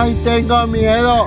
¡Ay, tengo miedo!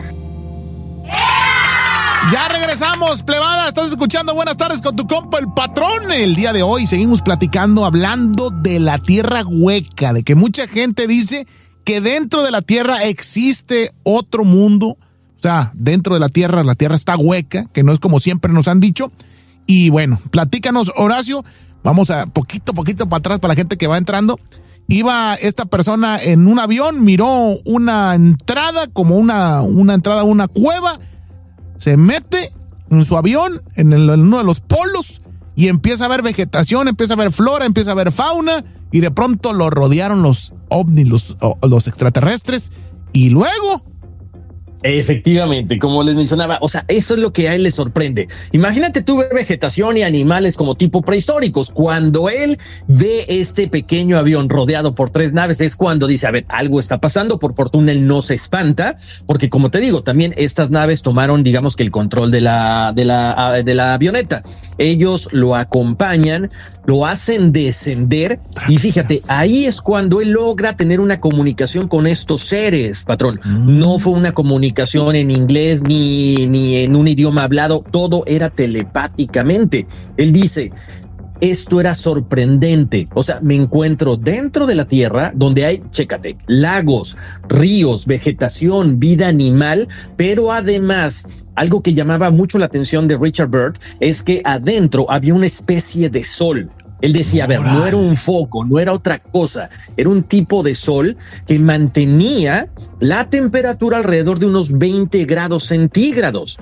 Ya regresamos, plebada. Estás escuchando Buenas Tardes con tu compa, el patrón. El día de hoy seguimos platicando, hablando de la tierra hueca, de que mucha gente dice que dentro de la tierra existe otro mundo. O sea, dentro de la tierra está hueca, que no es como siempre nos han dicho. Y bueno, platícanos, Horacio. Vamos a poquito para atrás para la gente que va entrando. Iba esta persona en un avión, miró una entrada, como una entrada a una cueva. Se mete en su avión, en uno de los polos, y empieza a ver vegetación, empieza a ver flora, empieza a ver fauna, y de pronto lo rodearon los ovnis, los extraterrestres, y luego... Efectivamente, como les mencionaba, o sea, eso es lo que a él le sorprende. Imagínate tú ver vegetación y animales como tipo prehistóricos. Cuando él ve este pequeño avión rodeado por 3 naves, es cuando dice, a ver, algo está pasando. Por fortuna él no se espanta, porque como te digo, también estas naves tomaron, digamos que el control de la avioneta. Ellos lo acompañan, lo hacen descender, y fíjate, ahí es cuando él logra tener una comunicación con estos seres, patrón. No fue una comunicación en inglés ni en un idioma hablado, todo era telepáticamente. Él dice, esto era sorprendente. O sea, me encuentro dentro de la Tierra donde hay, chécate, lagos, ríos, vegetación, vida animal, pero además algo que llamaba mucho la atención de Richard Byrd es que adentro había una especie de sol. Él decía, a ver, no era un foco, no era otra cosa, era un tipo de sol que mantenía la temperatura alrededor de unos 20 grados centígrados.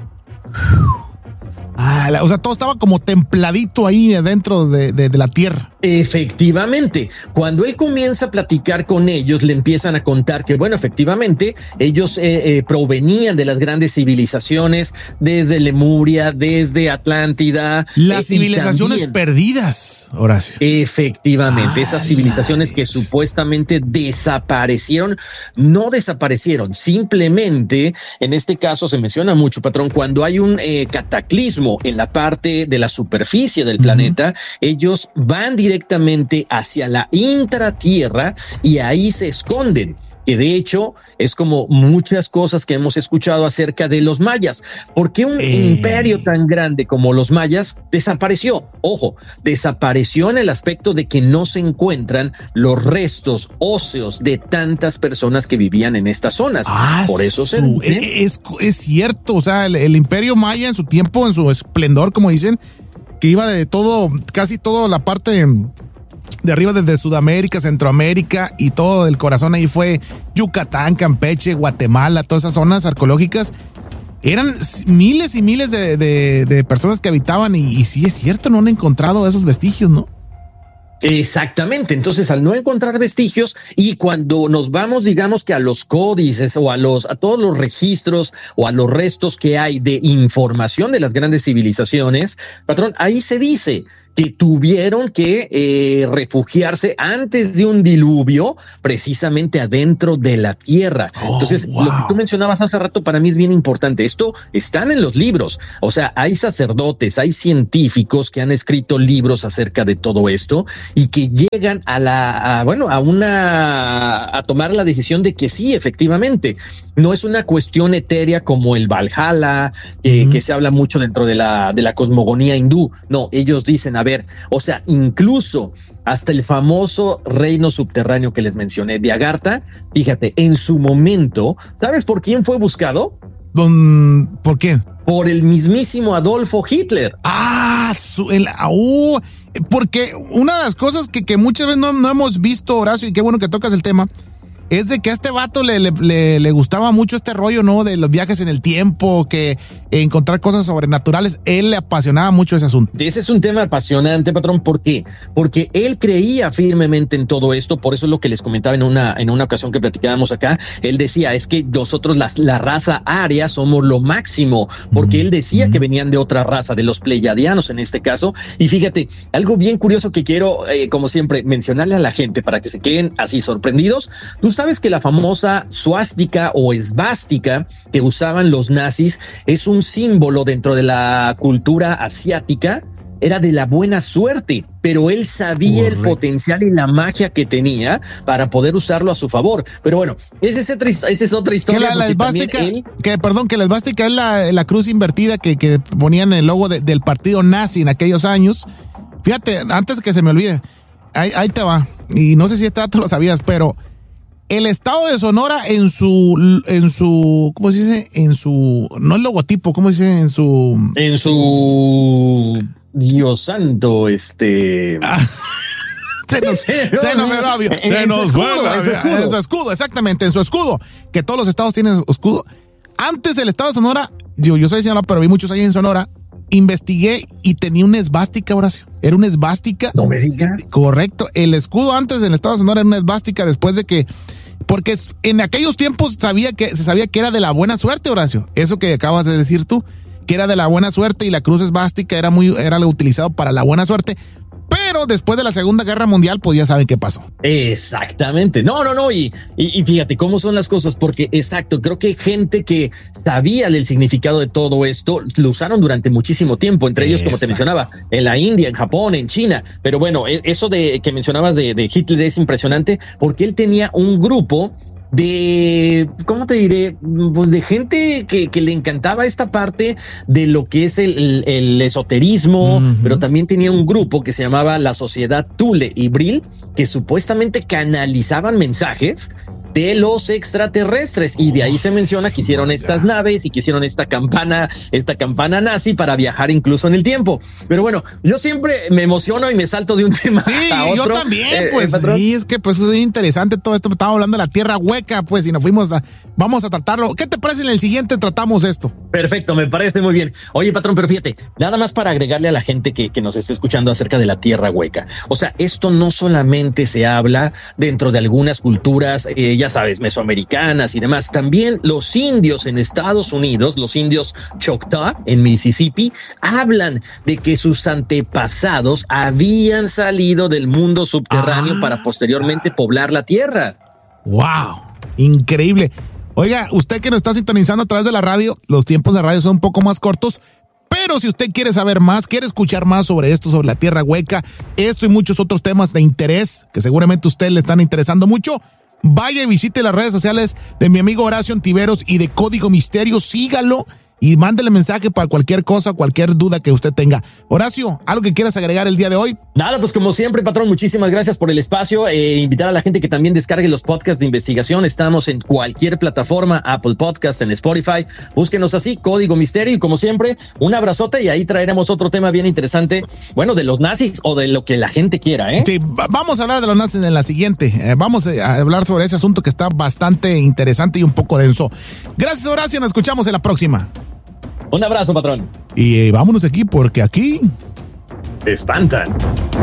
O sea, todo estaba como templadito ahí dentro de la tierra. Efectivamente, cuando él comienza a platicar con ellos, le empiezan a contar que, bueno, efectivamente, ellos provenían de las grandes civilizaciones, desde Lemuria, desde Atlántida. Las civilizaciones perdidas, Horacio. Efectivamente, esas civilizaciones que supuestamente desaparecieron, no desaparecieron, simplemente, en este caso se menciona mucho, patrón, cuando hay un cataclismo en la parte de la superficie del planeta, ellos van directamente hacia la intratierra y ahí se esconden. Que de hecho es como muchas cosas que hemos escuchado acerca de los mayas. ¿Por qué un imperio tan grande como los mayas desapareció? Ojo, desapareció en el aspecto de que no se encuentran los restos óseos de tantas personas que vivían en estas zonas. Por eso se dice, es cierto, o sea, el imperio maya en su tiempo, en su esplendor, como dicen, que iba de todo, casi toda la parte de arriba, desde Sudamérica, Centroamérica, y todo el corazón ahí fue Yucatán, Campeche, Guatemala, todas esas zonas arqueológicas. Eran miles y miles de personas que habitaban, y sí es cierto, no han encontrado esos vestigios, ¿no? Exactamente. Entonces, al no encontrar vestigios, y cuando nos vamos, digamos que a los códices o a todos los registros o a los restos que hay de información de las grandes civilizaciones, patrón, ahí se dice que tuvieron que refugiarse antes de un diluvio precisamente adentro de la tierra. Entonces, lo que tú mencionabas hace rato para mí es bien importante. Esto están en los libros. O sea, hay sacerdotes, hay científicos que han escrito libros acerca de todo esto y que llegan a tomar la decisión de que sí, efectivamente, no es una cuestión etérea como el Valhalla, que se habla mucho dentro de la cosmogonía hindú. No, ellos dicen, a ver, o sea, incluso hasta el famoso reino subterráneo que les mencioné de Agartha, fíjate, en su momento, ¿sabes por quién fue buscado? ¿Por qué? Por el mismísimo Adolfo Hitler. Porque una de las cosas que muchas veces no hemos visto, Horacio, y qué bueno que tocas el tema, es de que a este vato le gustaba mucho este rollo, ¿no? De los viajes en el tiempo, que encontrar cosas sobrenaturales. Él le apasionaba mucho ese asunto. Ese es un tema apasionante, patrón. ¿Por qué? Porque él creía firmemente en todo esto. Por eso es lo que les comentaba en una ocasión que platicábamos acá. Él decía, es que nosotros, la raza aria, somos lo máximo. Porque él decía que venían de otra raza, de los pleiadianos en este caso. Y fíjate, algo bien curioso que quiero, como siempre, mencionarle a la gente para que se queden así sorprendidos. Tú sabes que la famosa suástica o esvástica que usaban los nazis es un símbolo dentro de la cultura asiática era de la buena suerte, pero él sabía el potencial y la magia que tenía para poder usarlo a su favor. Pero bueno, esa es otra historia. Que la esvástica, que la esvástica es la cruz invertida que ponían en el logo del partido nazi en aquellos años. Fíjate, antes que se me olvide, ahí te va. Y no sé si este dato lo sabías, pero el estado de Sonora en su, ¿cómo se dice? En su, no el logotipo, ¿cómo se dice? En su, Dios santo, se nos fue en su escudo, exactamente, en su escudo, que todos los estados tienen escudo. Antes el estado de Sonora, yo soy de Sinaloa, pero vi muchos años en Sonora, investigué y tenía una esvástica, Horacio. Era una esvástica. No me digas. Correcto. El escudo antes del estado de Sonora era una esvástica después de que, porque en aquellos tiempos se sabía que era de la buena suerte, Horacio. Eso que acabas de decir tú, que era de la buena suerte, y la cruz esvástica era lo utilizado para la buena suerte. Pero después de la Segunda Guerra Mundial, pues ya saben qué pasó. Exactamente. No. Y fíjate cómo son las cosas, porque exacto, creo que gente que sabía el significado de todo esto lo usaron durante muchísimo tiempo, entre ellos, como te mencionaba, en la India, en Japón, en China. Pero bueno, eso de que mencionabas de Hitler es impresionante, porque él tenía un grupo de, ¿cómo te diré? Pues de gente que le encantaba esta parte de lo que es el esoterismo, pero también tenía un grupo que se llamaba la Sociedad Thule y Brill, que supuestamente canalizaban mensajes de los extraterrestres, y de ahí se menciona que hicieron estas naves y que hicieron esta campana nazi para viajar incluso en el tiempo. Pero bueno, yo siempre me emociono y me salto de un tema a otro. Yo también, pues sí, es que pues es interesante todo esto. Estamos hablando de la tierra hueca, pues, y nos vamos a tratarlo. ¿Qué te parece en el siguiente tratamos esto? Perfecto, me parece muy bien. Oye, patrón, pero fíjate, nada más para agregarle a la gente que nos esté escuchando acerca de la tierra hueca. O sea, esto no solamente se habla dentro de algunas culturas, ya sabes, mesoamericanas y demás. También los indios en Estados Unidos, los indios Choctaw en Mississippi, hablan de que sus antepasados habían salido del mundo subterráneo para posteriormente poblar la tierra. ¡Wow! Increíble. Oiga, usted que nos está sintonizando a través de la radio, los tiempos de radio son un poco más cortos, pero si usted quiere saber más, quiere escuchar más sobre esto, sobre la tierra hueca, esto y muchos otros temas de interés que seguramente a usted le están interesando mucho, vaya y visite las redes sociales de mi amigo Horacio Ontiveros y de Código Misterio, sígalo y mándele mensaje para cualquier cosa, cualquier duda que usted tenga. Horacio, ¿algo que quieras agregar el día de hoy? Nada, pues como siempre, patrón, muchísimas gracias por el espacio. Invitar a la gente que también descargue los podcasts de investigación. Estamos en cualquier plataforma, Apple Podcast, en Spotify. Búsquenos así, Código Misterio. Y como siempre, un abrazote, y ahí traeremos otro tema bien interesante, bueno, de los nazis o de lo que la gente quiera, ¿eh? Sí, vamos a hablar de los nazis en la siguiente. Vamos a hablar sobre ese asunto que está bastante interesante y un poco denso. Gracias, Horacio. Nos escuchamos en la próxima. Un abrazo, patrón. Y vámonos aquí, porque aquí espantan.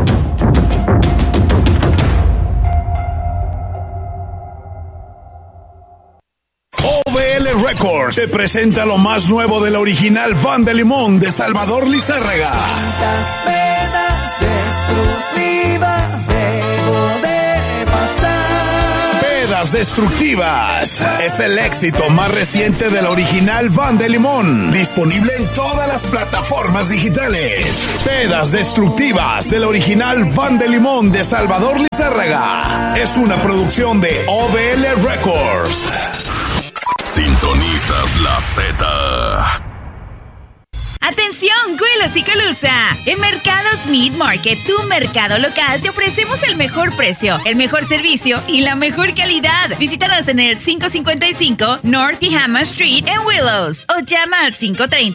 OVL Records te presenta lo más nuevo de la original Banda de Limón de Salvador Lizárraga. ¿Cuántas penas destructivas debo de pasar? Pedas Destructivas es el éxito más reciente de la original Banda de Limón, disponible en todas las plataformas digitales. Pedas Destructivas de la original Banda de Limón de Salvador Lizárraga es una producción de OVL Records. Sintonizas la Z. ¡Atención, Güelos y Colusa! En Mercados Meat Market, tu mercado local, te ofrecemos el mejor precio, el mejor servicio y la mejor calidad. Visítanos en el 555 North Tehama Street en Willows o llama al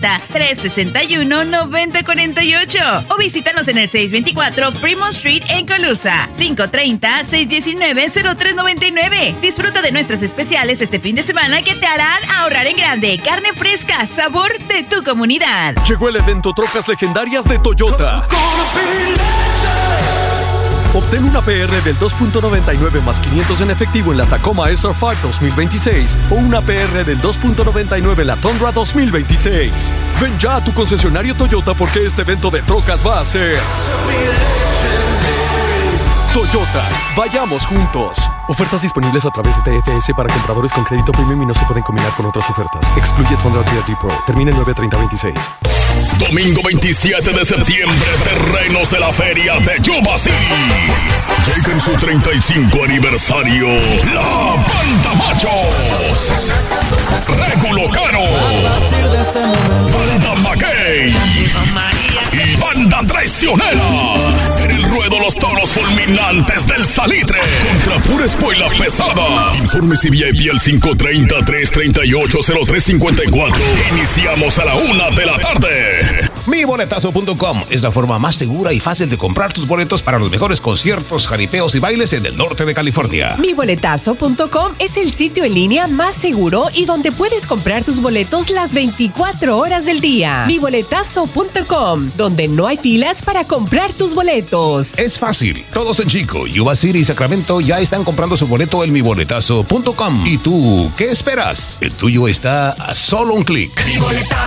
530-361-9048 o visítanos en el 624 Fremont Street en Colusa, 530-619-0399. Disfruta de nuestros especiales este fin de semana que te harán ahorrar en grande. Carne fresca, sabor de tu comunidad. Llegó el evento Trocas Legendarias de Toyota. Obtén una PR del 2.99 más 500 en efectivo en la Tacoma SR5 2026 o una PR del 2.99 en la Tundra 2026. Ven ya a tu concesionario Toyota, porque este evento de trocas va a ser Toyota. Vayamos juntos. Ofertas disponibles a través de TFS para compradores con crédito premium y no se pueden combinar con otras ofertas. Excluye Tundra TRD Pro. Termina el 9/30/26. Domingo 27 de septiembre, terrenos de la feria de Yubasí. Llega en su 35 aniversario la Banda Machos, Régulo Caro, Banda Maguey y Banda Traicionera. En el ruedo los toros fulminantes del Salitre contra pura espuela pesada. Informes y VIP al 530-338-0354. Iniciamos a la 1 de la tarde. Miboletazo.com es la forma más segura y fácil de comprar tus boletos para los mejores conciertos, jaripeos y bailes en el norte de California. Miboletazo.com es el sitio en línea más seguro y donde puedes comprar tus boletos las 24 horas del día. Miboletazo.com, donde no hay filas para comprar tus boletos. Es fácil. Todos en Chico, Yuba City y Sacramento ya están comprando su boleto en miboletazo.com. ¿Y tú qué esperas? El tuyo está a solo un clic. Mi boletazo.